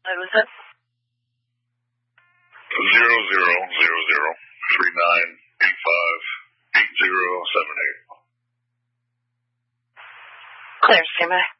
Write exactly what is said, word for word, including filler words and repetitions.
What was it? Zero zero zero zero three nine eight five eight zero seven eight. Clear, J-Mac.